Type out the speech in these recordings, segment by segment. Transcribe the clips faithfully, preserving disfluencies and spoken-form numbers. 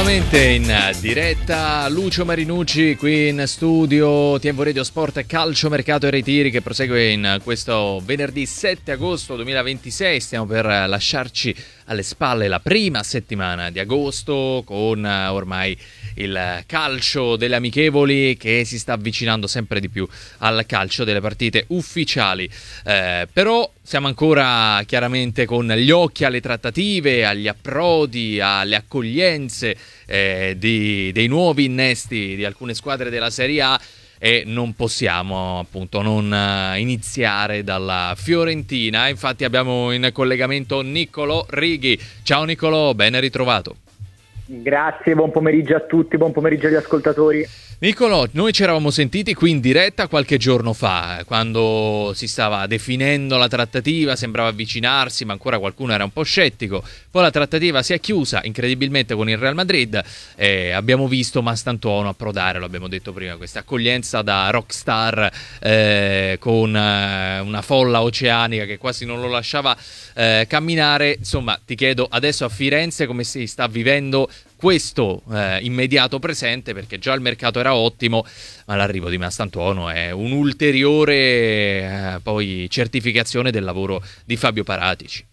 nuovamente in diretta Lucio Marinucci qui in studio T V Radio Sport e Calcio Mercato e Ritiri, che prosegue in questo venerdì sette agosto duemilaventisei. Stiamo per lasciarci alle spalle la prima settimana di agosto, con ormai il calcio delle amichevoli che si sta avvicinando sempre di più al calcio delle partite ufficiali. Eh, però siamo ancora chiaramente con gli occhi alle trattative, agli approdi, alle accoglienze eh, di, dei nuovi innesti di alcune squadre della Serie A, e non possiamo appunto non iniziare dalla Fiorentina. Infatti abbiamo in collegamento Niccolò Righi. Ciao Niccolò, ben ritrovato. Grazie, buon pomeriggio a tutti, buon pomeriggio agli ascoltatori. Niccolò, noi ci eravamo sentiti qui in diretta qualche giorno fa, quando si stava definendo la trattativa, sembrava avvicinarsi, ma ancora qualcuno era un po' scettico. Poi la trattativa si è chiusa incredibilmente con il Real Madrid e abbiamo visto Mastantuono approdare, lo abbiamo detto prima, questa accoglienza da rockstar eh, con eh, una folla oceanica che quasi non lo lasciava eh, camminare. Insomma, ti chiedo adesso a Firenze come si sta vivendo questo eh, immediato presente, perché già il mercato era ottimo, ma l'arrivo di Mastantuono è un'ulteriore eh, poi certificazione del lavoro di Fabio Paratici.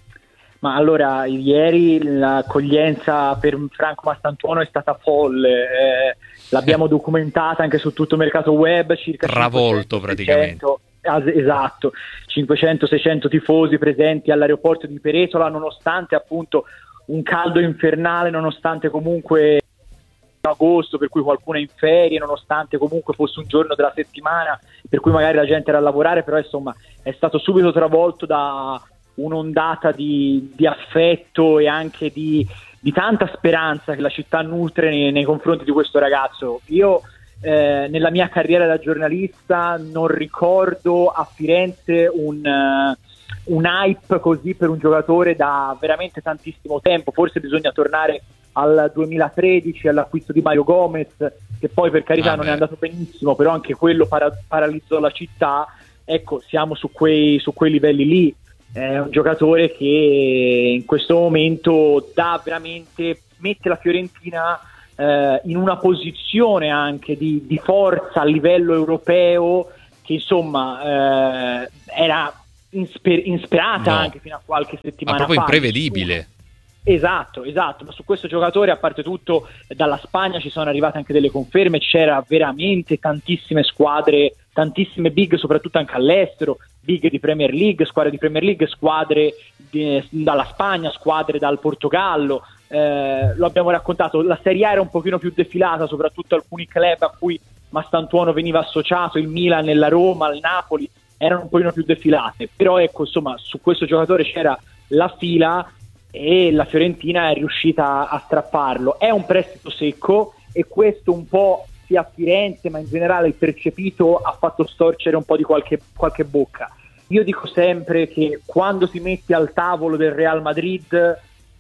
Ma allora, ieri l'accoglienza per Franco Mastantuono è stata folle, eh, l'abbiamo documentata anche su tutto il mercato web, circa travolto praticamente. Esatto, cinquecento seicento tifosi presenti all'aeroporto di Peretola, nonostante appunto un caldo infernale, nonostante comunque agosto per cui qualcuno è in ferie, nonostante comunque fosse un giorno della settimana per cui magari la gente era a lavorare, però insomma è stato subito travolto da un'ondata di, di affetto e anche di, di tanta speranza che la città nutre nei, nei confronti di questo ragazzo. Io eh, nella mia carriera da giornalista non ricordo a Firenze un... Uh, un hype così per un giocatore da veramente tantissimo tempo. Forse bisogna tornare al duemilatredici, all'acquisto di Mario Gomez, che poi per carità ah, non beh. è andato benissimo, però anche quello para- paralizzò la città. Ecco, siamo su quei, su quei livelli lì. È un giocatore che in questo momento dà veramente, mette la Fiorentina eh, in una posizione anche di, di forza a livello europeo, che insomma eh, era Insper- insperata no. anche fino a qualche settimana fa. Ma proprio imprevedibile. Esatto, esatto, ma su questo giocatore, a parte tutto, dalla Spagna ci sono arrivate anche delle conferme, c'era veramente tantissime squadre, tantissime big, soprattutto anche all'estero, big di Premier League, squadre di Premier League, squadre di, dalla Spagna, squadre dal Portogallo, eh, lo abbiamo raccontato, la Serie A era un pochino più defilata, soprattutto alcuni club a cui Mastantuono veniva associato, il Milan, la Roma, il Napoli, erano un pochino più defilate, però ecco, insomma, su questo giocatore c'era la fila e la Fiorentina è riuscita a strapparlo. È un prestito secco e questo un po' sia a Firenze, ma in generale il percepito, ha fatto storcere un po' di qualche, qualche bocca. Io dico sempre che quando ti metti al tavolo del Real Madrid,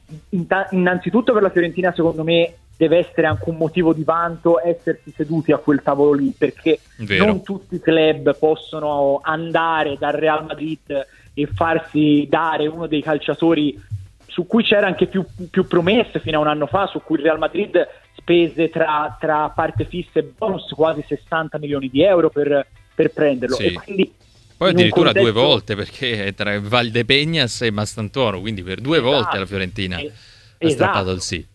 innanzitutto per la Fiorentina secondo me deve essere anche un motivo di vanto essersi seduti a quel tavolo lì, perché Vero. non tutti i club possono andare dal Real Madrid e farsi dare uno dei calciatori su cui c'era anche più, più promesse fino a un anno fa, su cui il Real Madrid spese tra, tra parte fissa e bonus quasi sessanta milioni di euro per, per prenderlo. Sì. E quindi poi addirittura contesto... due volte, perché tra Valdepeñas e Mastantuono, quindi per due esatto. volte la Fiorentina eh, ha esatto. strappato il sì.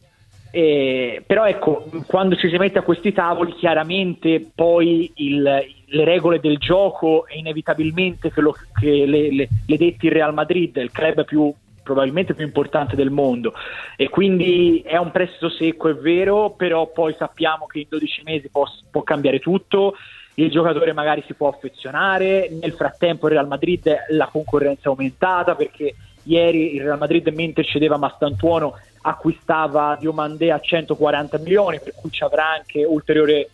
Eh, però ecco, quando ci si mette a questi tavoli, chiaramente poi il, le regole del gioco è inevitabilmente che, lo, che le, le, le detti il Real Madrid, il club più probabilmente più importante del mondo, e quindi è un prestito secco, è vero, però poi sappiamo che in dodici mesi può, può cambiare tutto, il giocatore magari si può affezionare, nel frattempo il Real Madrid la concorrenza è aumentata, perché ieri il Real Madrid, mentre cedeva Mastantuono, acquistava Diomandé a centoquaranta milioni, per cui ci avrà anche ulteriore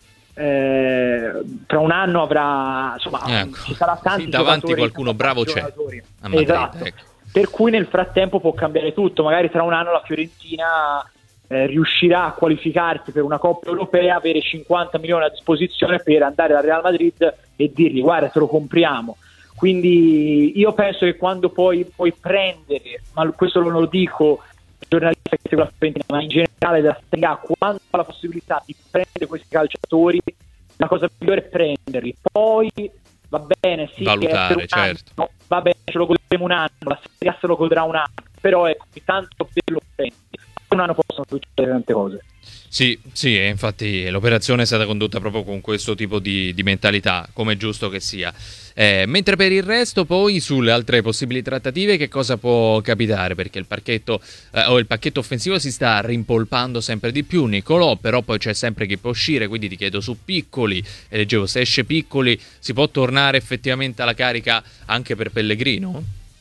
eh, tra un anno avrà, insomma, ecco. ci sarà tanti sì, davanti giocatori, qualcuno bravo c'è a Madrid, esatto. ecco. Per cui nel frattempo può cambiare tutto, magari tra un anno la Fiorentina eh, riuscirà a qualificarsi per una Coppa Europea, avere cinquanta milioni a disposizione per andare al Real Madrid e dirgli guarda, te lo compriamo. Quindi io penso che quando poi puoi prendere, ma questo non lo dico giornalista che segue la Fiorentina, ma in generale della Serie A, quando ha la possibilità di prendere questi calciatori, la cosa migliore è prenderli. Poi va bene, sì, valutare, che certo. Anno, va bene, ce lo godremo un anno, la Serie A se lo godrà un anno, però ecco, tanto per lo prendi. Un anno possono succedere tante cose. Sì, sì, e infatti l'operazione è stata condotta proprio con questo tipo di, di mentalità, come è giusto che sia. Eh, mentre per il resto, poi, sulle altre possibili trattative, che cosa può capitare? Perché il pacchetto, eh, o il pacchetto offensivo si sta rimpolpando sempre di più, Nicolò, però poi c'è sempre chi può uscire, quindi ti chiedo su Piccoli, e leggevo, se esce Piccoli, si può tornare effettivamente alla carica anche per Pellegrino?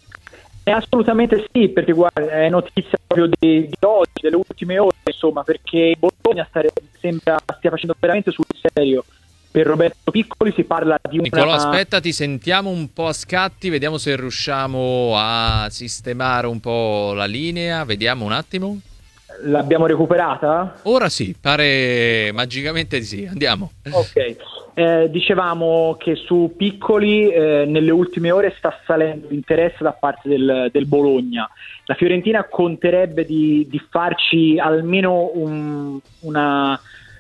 Eh, assolutamente sì, perché guarda, è notizia proprio di, di oggi, delle ultime ore, insomma, perché Bologna stare, sembra stia facendo veramente sul serio. Per Roberto Piccoli si parla di una... Nicolò, aspetta, ti sentiamo un po' a scatti, vediamo se riusciamo a sistemare un po' la linea, vediamo un attimo. L'abbiamo recuperata? Ora sì, pare magicamente di sì, andiamo. Ok, eh, dicevamo che su Piccoli eh, nelle ultime ore sta salendo l'interesse da parte del, del Bologna. La Fiorentina conterebbe di, di farci almeno un, una...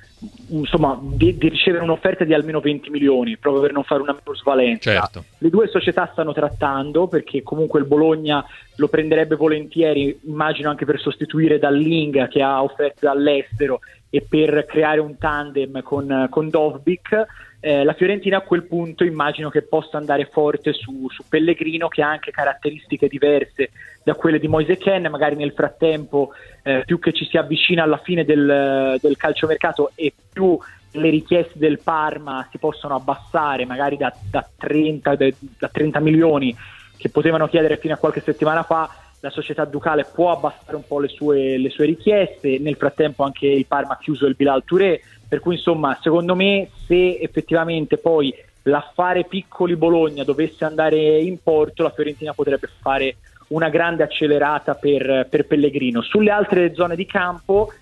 insomma di, di ricevere un'offerta di almeno venti milioni proprio per non fare una minusvalenza. Certo. Le due società stanno trattando, perché comunque il Bologna lo prenderebbe volentieri, immagino anche per sostituire Dallinga che ha offerte dall'estero e per creare un tandem con, con Dovbyk. Eh, la Fiorentina a quel punto immagino che possa andare forte su, su Pellegrino, che ha anche caratteristiche diverse da quelle di Moise Kean. Magari nel frattempo, eh, più che ci si avvicina alla fine del, del calciomercato e più le richieste del Parma si possono abbassare, magari da, da, trenta, da trenta milioni che potevano chiedere fino a qualche settimana fa, la società ducale può abbassare un po' le sue, le sue richieste. Nel frattempo anche il Parma ha chiuso il Bilal Touré, per cui insomma secondo me, se effettivamente poi l'affare Piccoli Bologna dovesse andare in porto, la Fiorentina potrebbe fare una grande accelerata per, per Pellegrino. Sulle altre zone di campo,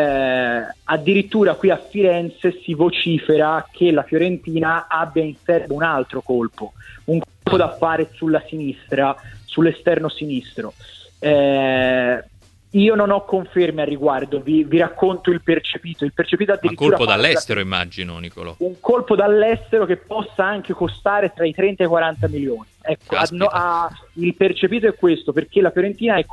eh, addirittura qui a Firenze si vocifera che la Fiorentina abbia in serbo un altro colpo, un colpo da fare sulla sinistra, sull'esterno sinistro. Eh, io non ho conferme al riguardo, vi, vi racconto il percepito. Il percepito addirittura un colpo dall'estero, da... immagino, Nicolò. Un colpo dall'estero che possa anche costare tra i trenta e i quaranta milioni. Ecco, a, a, il percepito è questo, perché la Fiorentina è